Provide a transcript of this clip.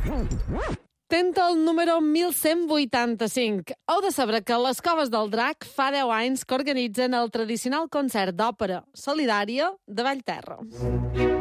Tenta el número 1185. Heu de saber que les Coves del Drac fa 10 anys que organitzen el tradicional concert d'òpera solidària de Vallterra.